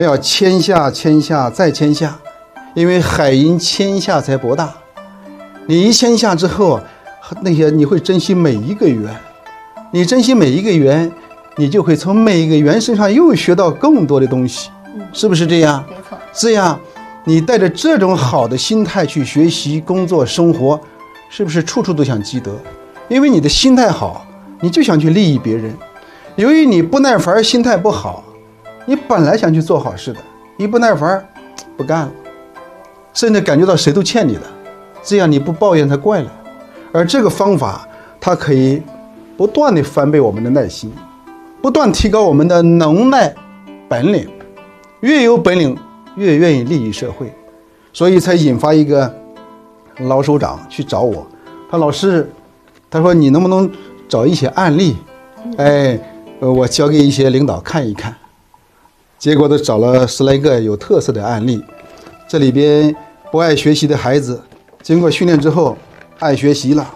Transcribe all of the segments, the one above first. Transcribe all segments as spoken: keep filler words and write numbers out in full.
要谦下谦下再谦下，因为海因谦下才博大。你一谦下之后，那些你会珍惜每一个缘，你珍惜每一个缘，你就会从每一个缘身上又学到更多的东西，是不是这样？ 没错。 这样你带着这种好的心态去学习、工作、生活，是不是处处都想积德？因为你的心态好，你就想去利益别人。由于你不耐烦，心态不好，你本来想去做好事的，一不耐烦不干了，甚至感觉到谁都欠你的，这样你不抱怨他怪了。而这个方法它可以不断的翻倍我们的耐心，不断提高我们的能耐本领，越有本领越愿意利益社会，所以才引发一个老首长去找我，他老师，他说你能不能找一些案例，哎，我交给一些领导看一看。结果都找了十来个有特色的案例，这里边不爱学习的孩子，经过训练之后爱学习了，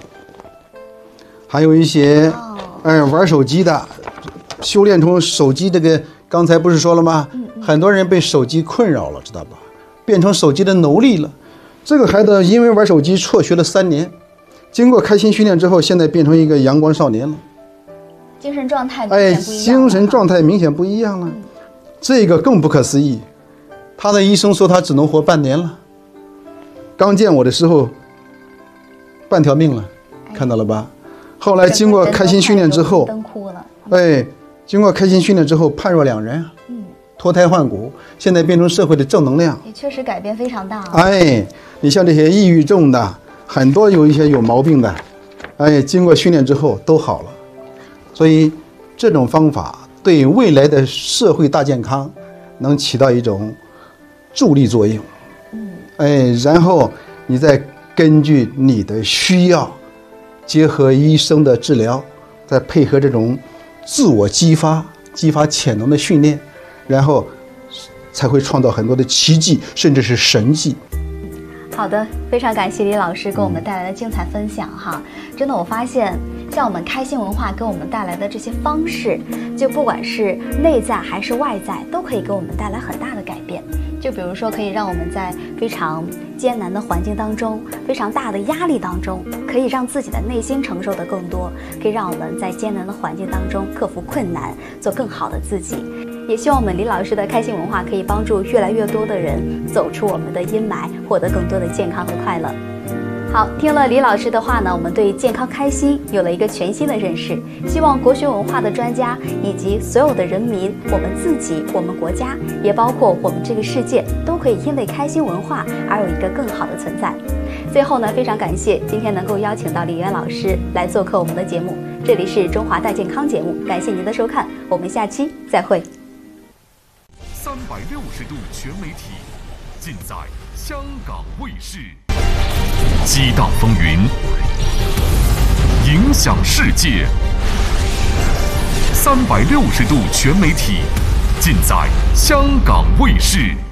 还有一些哎玩手机的，修炼出手机这个，刚才不是说了吗？很多人被手机困扰了，知道吧？变成手机的奴隶了。这个孩子因为玩手机辍学了三年，经过开心训练之后，现在变成一个阳光少年了， 精神状态哎，精神状态明显不一样了。嗯，这个更不可思议，他的医生说他只能活半年了。刚见我的时候，半条命了，看到了吧？后来经过开心训练之后， 灯哭了。 哎，经过开心训练之后，判若两人啊。嗯，脱胎换骨，现在变成社会的正能量。 也确实改变非常大。 哎，你像这些抑郁症的，很多有一些有毛病的，哎，经过训练之后都好了。所以这种方法对未来的社会大健康能起到一种助力作用。嗯，哎，然后你再根据你的需要，结合医生的治疗，再配合这种自我激发、激发潜能的训练，然后才会创造很多的奇迹，甚至是神迹。 好的，非常感谢李老师给我们带来的精彩分享哈！真的，我发现像我们开心文化给我们带来的这些方式，就不管是内在还是外在，都可以给我们带来很大的改变。就比如说，可以让我们在非常艰难的环境当中，非常大的压力当中，可以让自己的内心承受的更多，可以让我们在艰难的环境当中克服困难，做更好的自己。也希望我们李老师的开心文化可以帮助越来越多的人走出我们的阴霾，获得更多的健康和快乐。好，听了李老师的话呢，我们对健康开心有了一个全新的认识。希望国学文化的专家以及所有的人民，我们自己、我们国家，也包括我们这个世界，都可以因为开心文化而有一个更好的存在。最后呢，非常感谢今天能够邀请到李渊老师来做客我们的节目。这里是中华大健康节目，感谢您的收看，我们下期再会。 三百六十度全媒体，尽在香港卫视。激荡风云，影响世界。三百六十度全媒体，尽在香港卫视。